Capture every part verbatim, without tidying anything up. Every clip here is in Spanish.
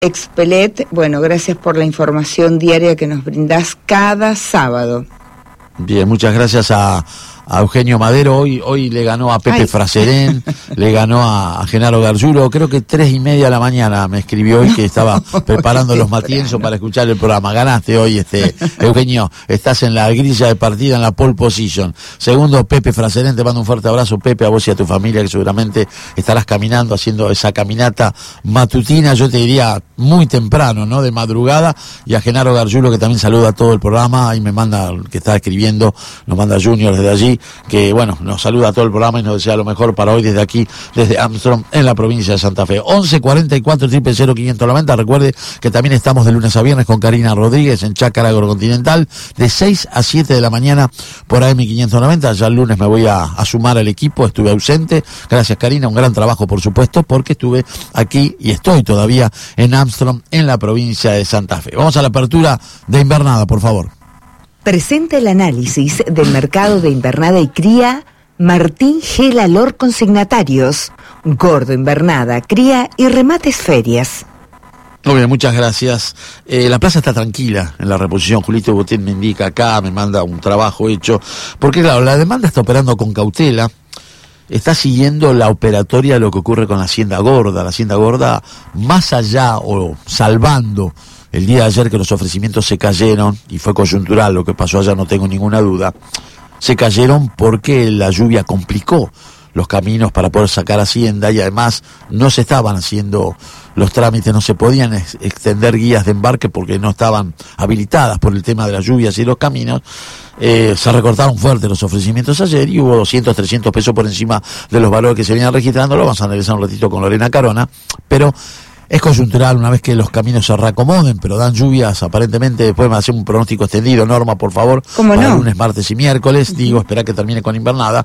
Expelet, bueno, gracias por la información diaria que nos brindás cada sábado. Bien, muchas gracias a, a Eugenio Madero. Hoy hoy le ganó a Pepe Ay. Fraserén, le ganó a, a Genaro Gargiulo. Creo que tres y media de la mañana me escribió hoy que estaba preparando los matienzos para escuchar el programa. Ganaste hoy, este Eugenio. Estás en la grilla de partida, en la pole position. Segundo, Pepe Fraserén. Te mando un fuerte abrazo, Pepe, a vos y a tu familia, que seguramente estarás caminando, haciendo esa caminata matutina, yo te diría muy temprano, ¿no? De madrugada. Y a Genaro Gargiulo, que también saluda a todo el programa y me manda, que está escribiendo, nos manda Junior desde allí, que bueno, nos saluda a todo el programa y nos desea lo mejor para hoy desde aquí, desde Armstrong, en la provincia de Santa Fe. once cuarenta y cuatro, cero cero, quinientos noventa. Recuerde que también estamos de lunes a viernes con Karina Rodríguez en Chácara Agrocontinental, de seis a siete de la mañana por A M quinientos noventa. Ya el lunes me voy a, a sumar al equipo, estuve ausente. Gracias, Karina, un gran trabajo, por supuesto, porque estuve aquí y estoy todavía en Armstrong, en la provincia de Santa Fe. Vamos a la apertura de invernada, por favor. Presenta el análisis del mercado de invernada y cría Martín G. Lalor Consignatarios. Gordo, invernada, cría y remates ferias. Muy bien, muchas gracias. Eh, la plaza está tranquila en la reposición. Julito Botín me indica acá, me manda un trabajo hecho. Porque claro, la demanda está operando con cautela. Está siguiendo la operatoria de lo que ocurre con la Hacienda Gorda. La Hacienda Gorda, más allá o salvando el día de ayer que los ofrecimientos se cayeron, y fue coyuntural lo que pasó allá, no tengo ninguna duda, se cayeron porque la lluvia complicó los caminos para poder sacar Hacienda y además no se estaban haciendo los trámites, no se podían ex- extender guías de embarque porque no estaban habilitadas por el tema de las lluvias y los caminos. Eh, se recortaron fuerte los ofrecimientos ayer y hubo doscientos, trescientos pesos por encima de los valores que se venían registrando. Lo vamos a analizar un ratito con Lorena Carona, pero es coyuntural una vez que los caminos se reacomoden, pero dan lluvias aparentemente. Después me hace un pronóstico extendido, Norma, por favor, ¿Cómo para no? lunes, martes y miércoles. Digo, espera que termine con invernada.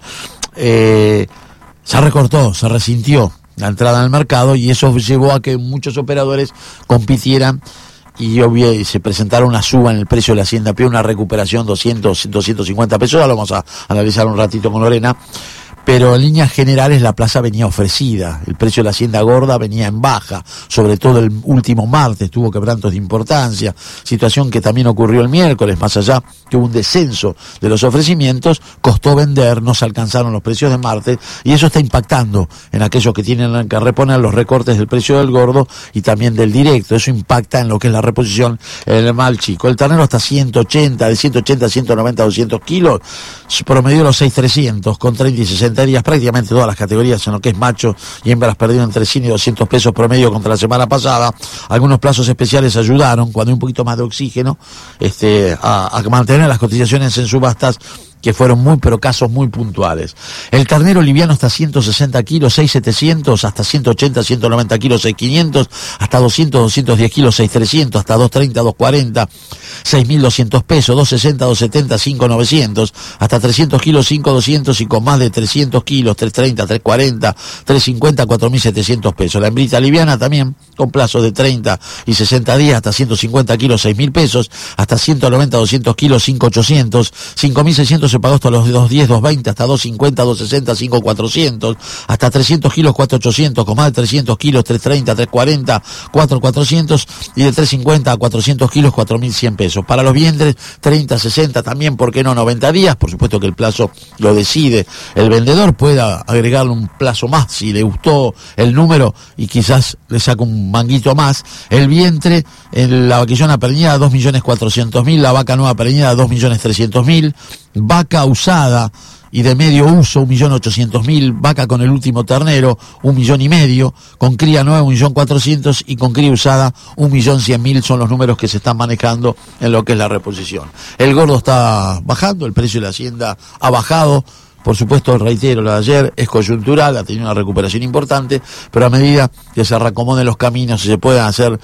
Eh, se recortó, se resintió la entrada al mercado y eso llevó a que muchos operadores compitieran y obvio, y se presentara una suba en el precio de la Hacienda Pie, una recuperación doscientos, doscientos cincuenta pesos. Ya lo vamos a analizar un ratito con Lorena. Pero en líneas generales la plaza venía ofrecida, el precio de la Hacienda Gorda venía en baja, sobre todo el último martes tuvo quebrantos de importancia, situación que también ocurrió el miércoles, más allá que hubo un descenso de los ofrecimientos, costó vender, no se alcanzaron los precios de martes y eso está impactando en aquellos que tienen que reponer los recortes del precio del gordo y también del directo. Eso impacta en lo que es la reposición en el mal chico. El ternero está ciento ochenta, de ciento ochenta a ciento noventa, doscientos kilos, promedio los seis mil trescientos con treinta y sesenta días, prácticamente todas las categorías en lo que es macho y hembras perdieron entre cien y doscientos pesos promedio contra la semana pasada. Algunos plazos especiales ayudaron cuando hay un poquito más de oxígeno este, a, a mantener las cotizaciones en subastas, que fueron muy, pero casos muy puntuales. El ternero liviano hasta ciento sesenta kilos, seis mil setecientos, hasta ciento ochenta, ciento noventa kilos, seis mil quinientos, hasta doscientos, doscientos diez kilos, seis mil trescientos, hasta doscientos treinta, doscientos cuarenta, seis mil doscientos pesos, doscientos sesenta, doscientos setenta, cinco mil novecientos, hasta trescientos kilos, cinco mil doscientos y con más de trescientos kilos, trescientos treinta, trescientos cuarenta, trescientos cincuenta, cuatro mil setecientos pesos. La hembrita liviana también, con plazos de treinta y sesenta días, hasta ciento cincuenta kilos, seis mil pesos, hasta ciento noventa, doscientos kilos, cinco mil ochocientos, cinco mil seiscientos se pagó hasta los doscientos diez, doscientos veinte, hasta doscientos cincuenta, doscientos sesenta, cinco mil cuatrocientos, hasta trescientos kilos, cuatro mil ochocientos, con más de trescientos kilos, trescientos treinta, trescientos cuarenta, cuatro mil cuatrocientos y de trescientos cincuenta a cuatrocientos kilos, cuatro mil cien pesos. Para los vientres, treinta, sesenta, también, ¿por qué no? noventa días, por supuesto que el plazo lo decide el vendedor, pueda agregarle un plazo más si le gustó el número y quizás le saca un manguito más. El vientre, en la vaquillona preñada, dos millones cuatrocientos mil, la vaca nueva preñada, dos millones trescientos mil, vaca usada y de medio uso, un millón ochocientos mil, vaca con el último ternero, un millón y medio, con cría nueva, un millón cuatrocientos y con cría usada, un millón cien mil son los números que se están manejando en lo que es la reposición. El gordo está bajando, el precio de la Hacienda ha bajado. Por supuesto, reitero, lo de ayer es coyuntural, ha tenido una recuperación importante, pero a medida que se reacomoden los caminos y se pueda hacer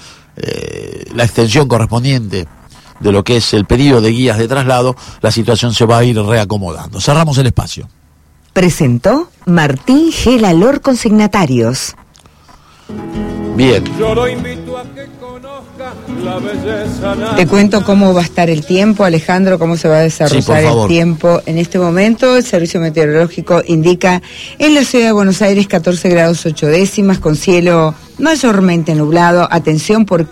eh, la extensión correspondiente de lo que es el pedido de guías de traslado, la situación se va a ir reacomodando. Cerramos el espacio. Presentó Martín G. Lalor Consignatarios. Bien. Yo lo invito a que conozca la belleza. Te cuento cómo va a estar el tiempo, Alejandro, cómo se va a desarrollar sí, el tiempo en este momento. El Servicio Meteorológico indica en la ciudad de Buenos Aires catorce grados ocho décimas, con cielo mayormente nublado. Atención porque